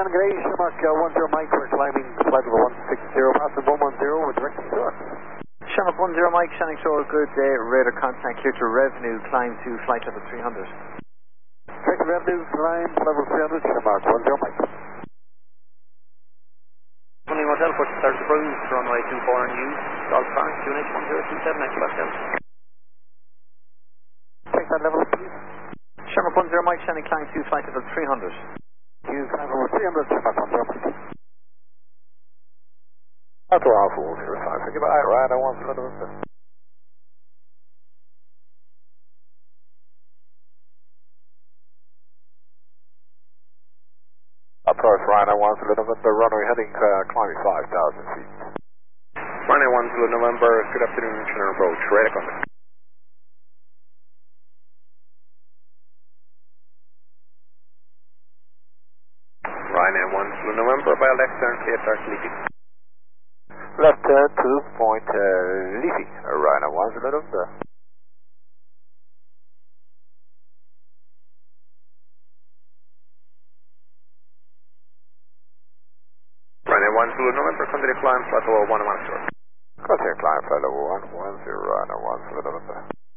G'day, Shamrock 10 Mike, we're climbing flight level 160, passing 110 with direction to us. Shamrock 10 Mike, Shannon Shore, good day, radar contact clear to revenue, climb to flight level 300. Check the revenue, climb level 300, Shamrock 10 Mike. Morning Hotel, 43rd Bruce, runway 24 News, Golf Park, QNH 1027, next Pascal. Check that level, please. Shamrock 10 Mike, Shannon climb to flight level 300. Use climb level 300, Shamrock 10 Mike. Auto Alpha 105, goodbye, right, I want to let them. Approach Rhino 1 to November, runway heading climbing 5,000 feet. Rhino 1 to November, good afternoon, Chinner approach, radar contact. Rhino 1 to November, by left turn, clear start leaping. Left turn to point Leafy, Rhino 1 to November. Rhino 1 to November, continue climb, flight level 110. Continue climb, flight level 110, Rhino 1 to November.